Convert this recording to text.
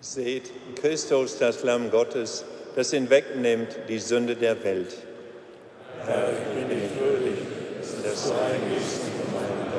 Seht, Christus, das Lamm Gottes, das hinwegnimmt die Sünde der Welt. Herr, ich bin nicht würdig, dass du eingehst in meine